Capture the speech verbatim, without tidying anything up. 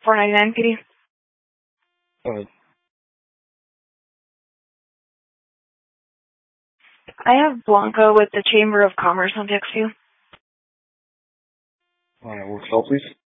four ninety-nine P D. Go ahead. I have Blanca with the Chamber of Commerce on text you. Alright, work call, please.